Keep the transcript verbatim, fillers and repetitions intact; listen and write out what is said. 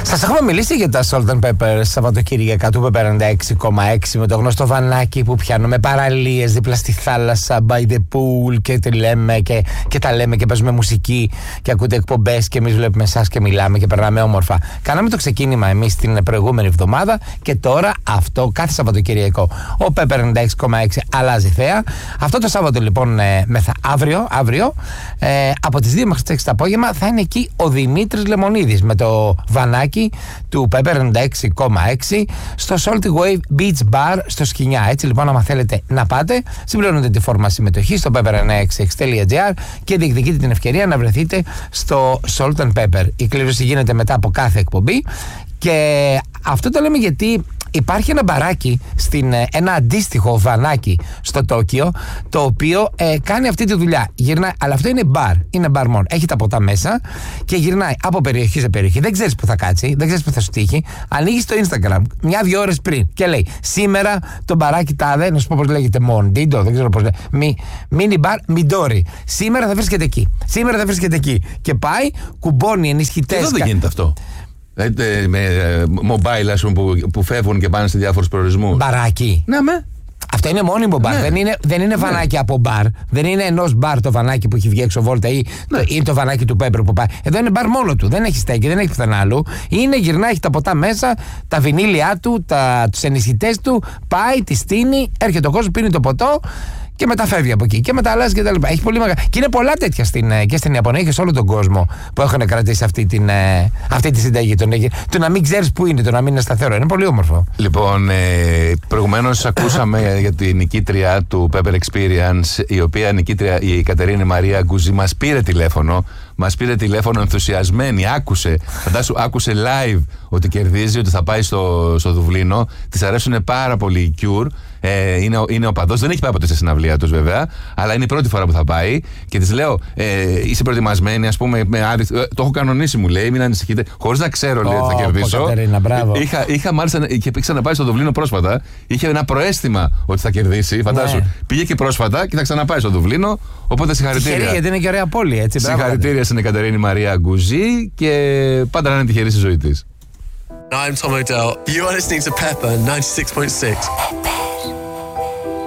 Σας έχουμε μιλήσει για τα Salt and Pepper Σαββατοκύριακα του Pepper ενενήντα έξι κόμμα έξι με το γνωστό βανάκι που πιάνουμε παραλίες δίπλα στη θάλασσα, by the pool και, τη λέμε και, και τα λέμε και παίζουμε μουσική και ακούτε εκπομπές και εμείς βλέπουμε εσάς και μιλάμε και περνάμε όμορφα. Κάναμε το ξεκίνημα εμείς την προηγούμενη εβδομάδα και τώρα αυτό κάθε Σαββατοκυριακό ο Pepper ενενήντα έξι κόμμα έξι αλλάζει θέα. Αυτό το Σάββατο λοιπόν ε, μεθα, αύριο, αύριο ε, από τις δύο μέχρι τις έξι το απόγευμα θα είναι εκεί ο Δημήτρης Λεμονίδης με το βανάκι του Pepper ενενήντα έξι κόμμα έξι στο Salty Wave Beach Bar στο Σκοινιά. Έτσι λοιπόν, άμα θέλετε να πάτε, συμπληρώνετε τη φόρμα συμμετοχή στο pepper εννιακόσια εξήντα έξι τελεία τζι άρ και διεκδικείτε την ευκαιρία να βρεθείτε στο Salt and Pepper. Η κλήρωση γίνεται μετά από κάθε εκπομπή και αυτό το λέμε γιατί υπάρχει ένα μπαράκι, στην, ένα αντίστοιχο βανάκι στο Τόκιο, το οποίο ε, κάνει αυτή τη δουλειά. Γυρνάει, αλλά αυτό είναι μπαρ, είναι μπαρ μόνο. Έχει τα ποτά μέσα και γυρνάει από περιοχή σε περιοχή. Δεν ξέρεις που θα κάτσει, δεν ξέρεις που θα σου τύχει. Ανοίγει το Instagram μια-δυο ώρες πριν και λέει: σήμερα το μπαράκι τάδε, να σου πω πώς λέγεται, Μοντίντο, δεν ξέρω πώς λέγεται. Μι, μίνι μπαρ Μιντόρι. Σήμερα θα βρίσκεται εκεί. Σήμερα θα βρίσκεται εκεί. Και πάει, κουμπώνει ενισχυτές. Εδώ δεν γίνεται αυτό. Με mobile, ας πούμε, που, που φεύγουν και πάνε σε διάφορους προορισμούς. Μπαράκι. Ναι, με. Αυτό είναι μόνιμο μπαρ. Ναι. Δεν είναι, δεν είναι βανάκι ναι. από μπαρ. Δεν είναι ενός μπαρ το βανάκι που έχει βγει έξω βόλτα ή, ναι. ή το βανάκι του Pepper που πάει. Εδώ είναι μπαρ μόνο του. Δεν έχει στέκι, δεν έχει πουθενά άλλου. Είναι, γυρνάει, έχει τα ποτά μέσα, τα βινίλια του, τους ενισχυτές του. Πάει, τη στείνει, έρχεται ο κόσμος, πίνει το ποτό. Και μετά φεύγει από εκεί και μετά αλλάζει και τα λοιπά. Έχει πολύ μεγάλα. Και είναι πολλά τέτοια στην, και στην Ιαπωνία και σε όλο τον κόσμο που έχουν κρατήσει αυτή, την, αυτή τη συνταγή. Το, το να μην ξέρεις που είναι, το να μην είναι σταθερό. Είναι πολύ όμορφο. Λοιπόν, ε, προηγουμένως ακούσαμε για την νικήτρια του Pepper Experience, η οποία νικήτρια, η Κατερίνη Μαρία Γκουζή, μας πήρε τηλέφωνο. Μας πήρε τηλέφωνο ενθουσιασμένη. Άκουσε, φαντάσου, άκουσε live ότι κερδίζει, ότι θα πάει στο, στο Δουβλίνο. Της αρέσουν πάρα πολύ οι Cure. Ε, είναι, είναι οπαδός, δεν έχει πάει ποτέ σε συναυλία τους βέβαια, αλλά είναι η πρώτη φορά που θα πάει. Και της λέω: ε, είσαι προετοιμασμένη, ας πούμε, με άδει, ε, το έχω κανονίσει, μου λέει, μην ανησυχείτε. Χωρίς να ξέρω, λέει, ότι θα κερδίσω. Κατερίνα, μπράβο. Είχα, είχα μάλιστα και ξαναπάει στο Δουβλίνο πρόσφατα. Είχε ένα προαίσθημα ότι θα κερδίσει. Φαντάσου. Ναι. Πήγε και πρόσφατα και θα ξαναπάει στο Δουβλίνο. Οπότε συγχαρητήρια. Τυχερή, γιατί είναι και ωραία πόλη, έτσι. Συγχαρητήρια στην Κατερίνη Μαρία Γκουζή και πάντα να είναι τυχερή στη ζωή της. I'm Tom O'Dell. You are listening to Pepper ninety-six point six.